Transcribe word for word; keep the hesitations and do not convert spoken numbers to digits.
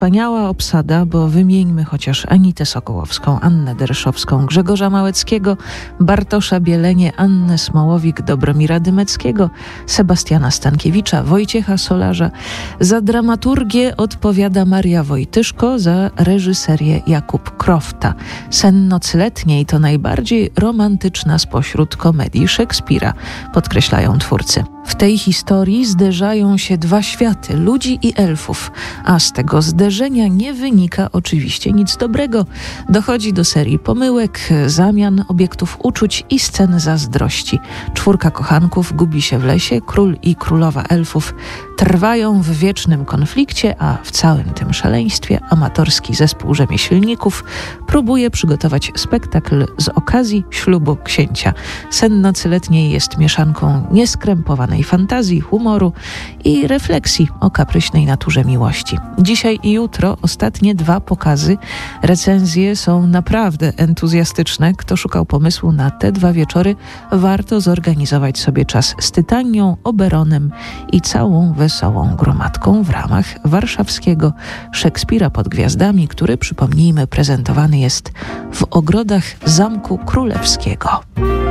Wspaniała obsada, bo wymieńmy chociaż Anitę Sokołowską, Annę Dereszowską, Grzegorza Małeckiego, Bartosza Bielenie, Annę Smołowik, Dobromira Dymeckiego, Sebastiana Stankiewicza, Wojciecha Solarza. Za dramaturgię odpowiada Maria Wojtyszko, za reżyserię Jakub Krofta. Sen nocy letniej to najbardziej romantyczna spośród komedii Szekspira, podkreślają twórcy. W tej historii zderzają się dwa światy, ludzi i elfów, a z tego zderzenia nie wynika oczywiście nic dobrego. Dochodzi do serii pomyłek, zamian obiektów uczuć i scen zazdrości. Czwórka kochanków gubi się w lesie, król i królowa elfów trwają w wiecznym konflikcie, a w całym tym szaleństwie amatorski zespół rzemieślników próbuje przygotować spektakl z okazji ślubu księcia. Sen nocy letniej jest mieszanką nieskrępowanej fantazji, humoru i refleksji o kapryśnej naturze miłości. Dzisiaj i jutro ostatnie dwa pokazy. Recenzje są naprawdę entuzjastyczne. Kto szukał pomysłu na te dwa wieczory, warto zorganizować sobie czas z Tytanią, Oberonem i całą wesołą gromadką w ramach warszawskiego Szekspira pod gwiazdami, który, przypomnijmy, prezentowany jest w ogrodach Zamku Królewskiego.